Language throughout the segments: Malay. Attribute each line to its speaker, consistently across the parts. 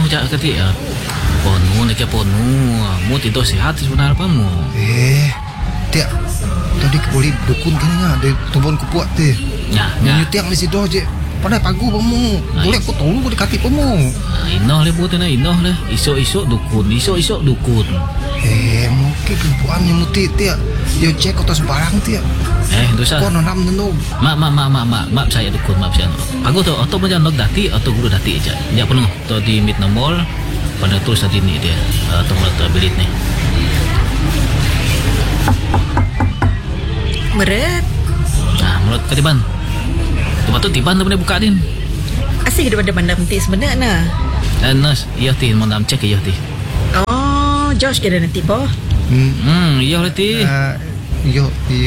Speaker 1: jak kati ya. Ponu nak ponu. Mu tidur sihat sebenarnya apa mu?
Speaker 2: Tiap tadi boleh dukun kan ya, dia tubon kupuat tu.
Speaker 1: Ya.
Speaker 2: Nyutiang di situ je. Pandai pagu pamu. Boleh aku tolong boleh kati pamu.
Speaker 1: Inoh le buat na inoh le. Isok dukun.
Speaker 2: Mungkin kebuan yang muti tiap. Dia cek atas barang tiap.
Speaker 1: Dosa.
Speaker 2: Kau nanam nenu.
Speaker 1: Maaf saya dukun, maaf saya. Aku tu atau macam nok dati atau guru dati aja. Ya penuh. Tu di mid nomor. Pada tulis tadi ni dia. Atau mulut bilit ni.
Speaker 3: Meret.
Speaker 1: Mulut ketiban. Lepas tu tiban tu boleh buka din.
Speaker 3: Asyik daripada mandam ti sebenarnya.
Speaker 1: Nas, iya ti mau nam cek iya ti.
Speaker 3: Oh, Josh kira nanti po.
Speaker 1: Iya le ti.
Speaker 2: Yo.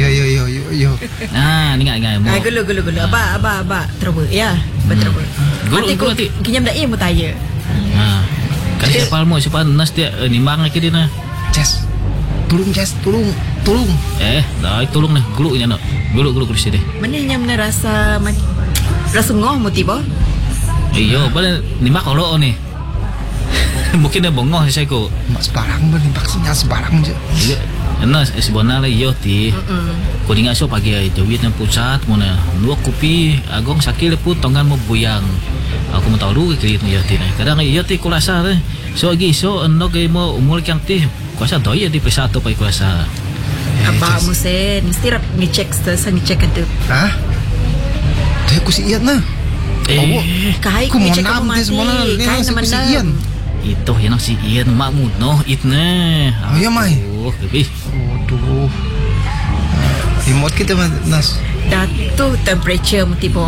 Speaker 1: Ni ngai mo.
Speaker 3: Gulu. Aba. Terus ya. Betul.
Speaker 1: Gulu ti.
Speaker 3: Kinyam dah mu tanya.
Speaker 1: Kasi siapa nas dia nimbang lagi dia na.
Speaker 2: Jess. Tolong.
Speaker 1: Dah tolong nih gulu nya no. Gulu sini.
Speaker 3: Mana yang rasa ngoh mu tiba?
Speaker 1: Iyo, bala nimbak kalau ni. Mungkin dia bongoh saya ko.
Speaker 2: Mak sebarang berimbak sinyal sebarang je.
Speaker 1: Iya. Nas sebenarnya iyo ti. Ko dinga so pagi itu wit yang pusat mana. Dua kopi agong sakit leput tonggan mo buyang. Aku mau tahu dulu kiri iyo ti. Kadang iyo ti ko rasa deh. So agi so enog mo umur yang ti. Kuasa doi di pesat tu pai kuasa.
Speaker 3: Abah musen mesti rap ngecek itu.
Speaker 2: Hah? Dia aku si Ian lah.
Speaker 3: Kahai
Speaker 2: ku
Speaker 3: ngecek
Speaker 2: monam
Speaker 3: kamu
Speaker 2: dia semua lah.
Speaker 3: mati. Kahai nama
Speaker 2: si Ian.
Speaker 1: Itu yang si Ian makmud no itne.
Speaker 2: Oh ya mai.
Speaker 1: Lebih.
Speaker 2: Aduh. Remote kita nas.
Speaker 3: Datu temperature mu tiba.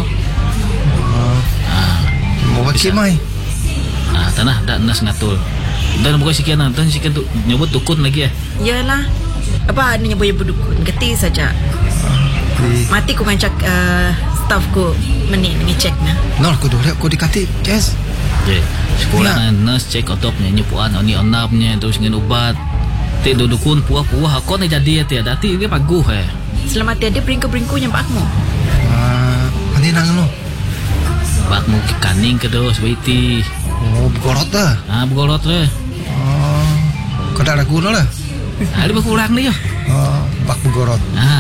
Speaker 2: Mau pakai mai.
Speaker 1: Tanah dak nas ngatul. Dan bukan sekian dan sekian tu nyebut dukun lagi ya.
Speaker 3: Yalah. Apa ni nyebut dukun? Geti saja. Mati ku ngancak staff ku meni ngecek na.
Speaker 2: Nol ku dulu aku dikati. Yes.
Speaker 1: Sekolah nas cek otop nyepuan oni onapnya terus ngin ubat. Ti dukun puah-puah aku ni jadi ya dati dia paguh
Speaker 3: Selamat dia bringku-bringku yang pakmu.
Speaker 2: Ani nang no.
Speaker 1: Pakmu kaning ke dos waiti.
Speaker 2: Oh, bergorot dah.
Speaker 1: Bergorot lah.
Speaker 2: Kada lagu no lah.
Speaker 1: Ada berkurang ni ya.
Speaker 2: Bak bergorot.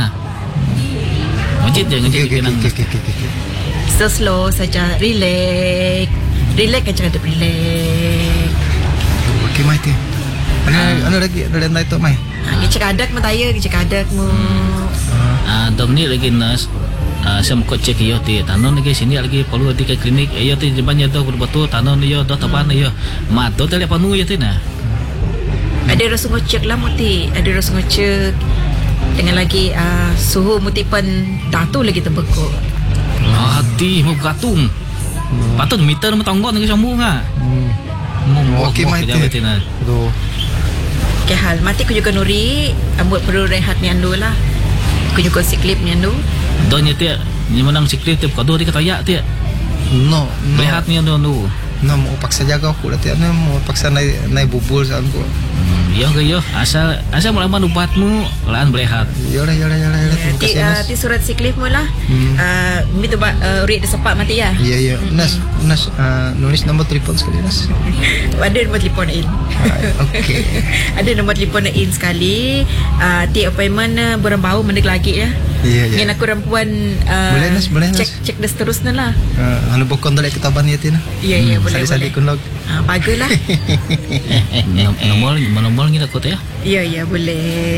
Speaker 1: Ngejit je kenang.
Speaker 3: Slow saja, relax aja ada relax.
Speaker 2: Okey mai ti. Ana lagi ada naik tu mai.
Speaker 3: Ngecek adak mu mu.
Speaker 1: Dom ni lagi nas. Saya mau cek iyo ti tanon lagi sini lagi perlu di ke klinik iyo ti banyak tu betul tanon iyo dah taban iyo mat tu tele panu iyo ti na.
Speaker 3: Ada rasa ngecek lah muti, ada rasa ngecek dengan lagi suhu muti pun datu lagi terbekuk.
Speaker 1: Hati mau gatung. Patut meter mau tanggon lagi sambung ah.
Speaker 2: Okey mai ti. Aduh.
Speaker 3: Ke hal mati ku juga nuri ambut perlu rehat ni andu lah. Ku juga siklip ni andu.
Speaker 1: Donya ti ni menang siklip ti kado di katayak ti.
Speaker 2: No.
Speaker 1: Rehat ni andu.
Speaker 2: No mau paksa jaga aku lah ti. Mau paksa naik bubul sa aku.
Speaker 1: Yo asal mulaman ubatmu laan berehat.
Speaker 2: Yolah.
Speaker 3: Ti surat siklip mu lah. Mi tu urit dia sepak mati ya.
Speaker 2: Ya. Nas nulis nombor telefon sekali Nas.
Speaker 3: Ada nombor telefon in.
Speaker 2: Okey.
Speaker 3: Ada nombor telefon in sekali. Ti appointment berembau mendek lagi ya.
Speaker 2: Ya.
Speaker 3: Ingin aku rampuan
Speaker 2: boleh Nas.
Speaker 3: cek dah seterusnya lah.
Speaker 2: Anu bokon dalek kitaban ya Tina.
Speaker 3: Ya boleh.
Speaker 2: Sali kunlog.
Speaker 3: Baguslah.
Speaker 1: Nomor kita kota ya.
Speaker 3: Ya boleh.